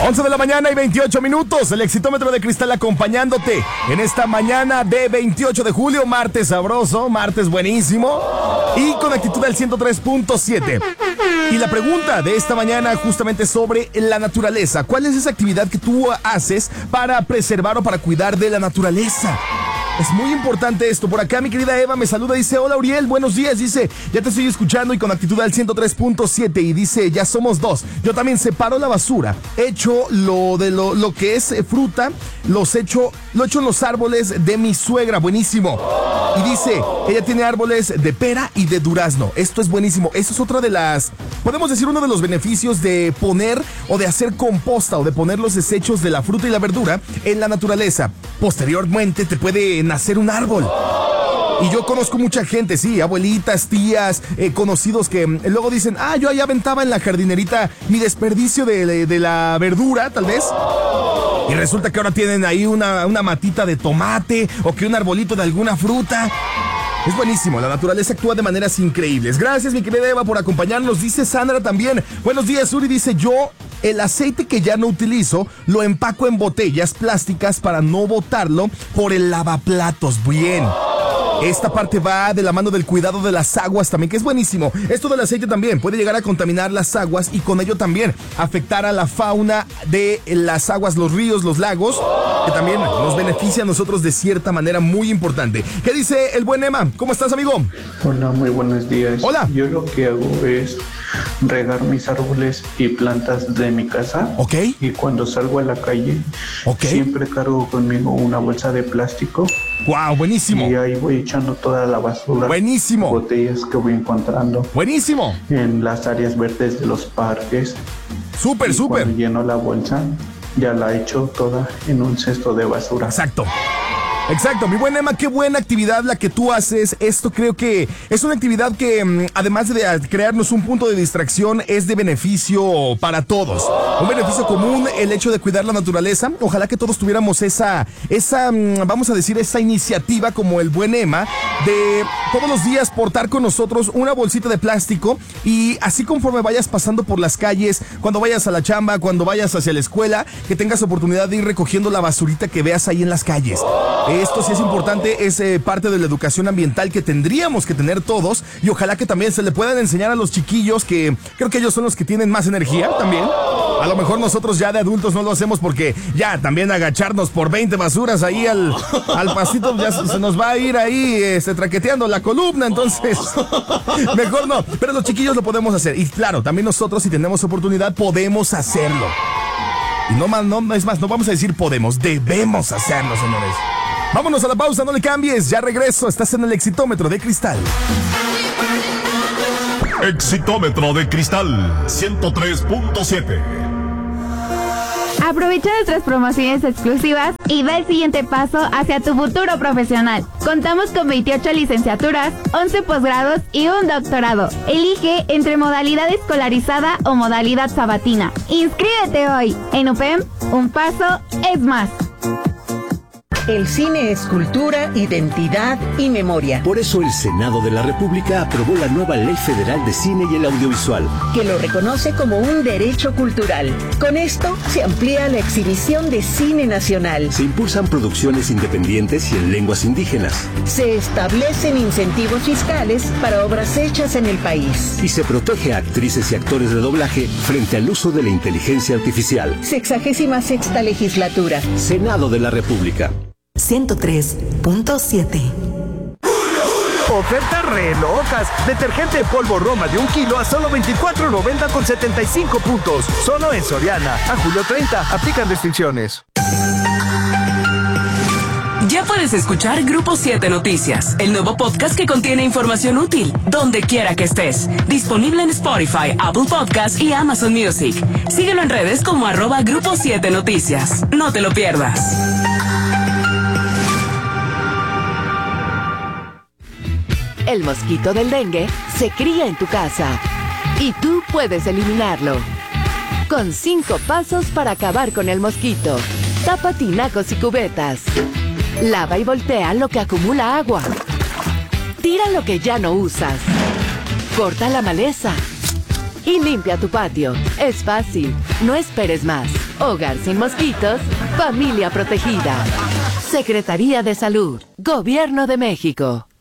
11 de la mañana y 28 minutos. El Exitómetro de Cristal acompañándote en esta mañana de 28 de julio. Martes sabroso, martes buenísimo. Y con actitud al 103.7. Y la pregunta de esta mañana justamente sobre la naturaleza. ¿Cuál es esa actividad que tú haces para preservar o para cuidar de la naturaleza? Es muy importante esto. Por acá mi querida Eva me saluda, dice: hola Uriel, buenos días. Dice: ya te estoy escuchando y con actitud al 103.7. Y dice: ya somos dos. Yo también separo la basura. Echo lo que es fruta. Lo echo en los árboles de mi suegra. Buenísimo. Y dice: ella tiene árboles de pera y de durazno. Esto es buenísimo. Esto es otra de las, podemos decir, uno de los beneficios de poner o de hacer composta o de poner los desechos de la fruta y la verdura en la naturaleza. Posteriormente te puede nacer un árbol. Y yo conozco mucha gente, sí, abuelitas, tías, conocidos que luego dicen: yo ahí aventaba en la jardinerita mi desperdicio de la verdura, tal vez. Y resulta que ahora tienen ahí una matita de tomate o que un arbolito de alguna fruta. Es buenísimo, la naturaleza actúa de maneras increíbles. Gracias, mi querida Eva, por acompañarnos. Dice Sandra también: buenos días, Uri. Dice: yo el aceite que ya no utilizo lo empaco en botellas plásticas para no botarlo por el lavaplatos. Bien. Esta parte va de la mano del cuidado de las aguas también, que es buenísimo. Esto del aceite también puede llegar a contaminar las aguas y con ello también afectar a la fauna de las aguas, los ríos, los lagos, que también nos beneficia a nosotros de cierta manera muy importante. ¿Qué dice el buen Emma? ¿Cómo estás, amigo? Hola, muy buenos días. Hola. Yo lo que hago es regar mis árboles y plantas de mi casa. Ok. Y cuando salgo a la calle, siempre cargo conmigo una bolsa de plástico. ¡Wow! Buenísimo. Y ahí voy echando toda la basura. Buenísimo. Botellas que voy encontrando. Buenísimo. En las áreas verdes de los parques. Súper. Cuando lleno la bolsa, ya la echo toda en un cesto de basura. Exacto, mi buen Emma, qué buena actividad la que tú haces. Esto creo que es una actividad que, además de crearnos un punto de distracción, es de beneficio para todos. Un beneficio común, el hecho de cuidar la naturaleza. Ojalá que todos tuviéramos esa vamos a decir, esa iniciativa como el buen Emma, de todos los días portar con nosotros una bolsita de plástico y así conforme vayas pasando por las calles, cuando vayas a la chamba, cuando vayas hacia la escuela, que tengas oportunidad de ir recogiendo la basurita que veas ahí en las calles. Esto sí es importante, es parte de la educación ambiental que tendríamos que tener todos y ojalá que también se le puedan enseñar a los chiquillos, que creo que ellos son los que tienen más energía también. A lo mejor nosotros ya de adultos no lo hacemos porque ya también agacharnos por 20 basuras ahí al pasito ya se nos va a ir ahí traqueteando la columna, entonces mejor no, pero los chiquillos lo podemos hacer y claro, también nosotros si tenemos oportunidad podemos hacerlo. Y no es más, no vamos a decir podemos, debemos hacerlo, señores. Vámonos a la pausa, no le cambies, ya regreso, estás en el Exitómetro de Cristal. Exitómetro de Cristal 103.7. Aprovecha nuestras promociones exclusivas y da el siguiente paso hacia tu futuro profesional. Contamos con 28 licenciaturas, 11 posgrados y un doctorado. Elige entre modalidad escolarizada o modalidad sabatina. Inscríbete hoy. En UPEM, un paso es más. El cine es cultura, identidad y memoria. Por eso el Senado de la República aprobó la nueva Ley Federal de Cine y el Audiovisual, que lo reconoce como un derecho cultural. Con esto se amplía la exhibición de cine nacional. Se impulsan producciones independientes y en lenguas indígenas. Se establecen incentivos fiscales para obras hechas en el país. Y se protege a actrices y actores de doblaje frente al uso de la inteligencia artificial. 66ª legislatura. Senado de la República. 103.7. Ofertas re locas. Detergente en polvo Roma de 1 kilo a solo $24.90 con 75 puntos. Solo en Soriana. A julio 30. Aplican restricciones. Ya puedes escuchar Grupo 7 Noticias, el nuevo podcast que contiene información útil, donde quiera que estés. Disponible en Spotify, Apple Podcasts y Amazon Music. Síguelo en redes como @Grupo 7 Noticias. No te lo pierdas. El mosquito del dengue se cría en tu casa y tú puedes eliminarlo. Con 5 pasos para acabar con el mosquito. Tapa tinacos y cubetas. Lava y voltea lo que acumula agua. Tira lo que ya no usas. Corta la maleza. y limpia tu patio. Es fácil, no esperes más. Hogar sin mosquitos, familia protegida. Secretaría de Salud, Gobierno de México.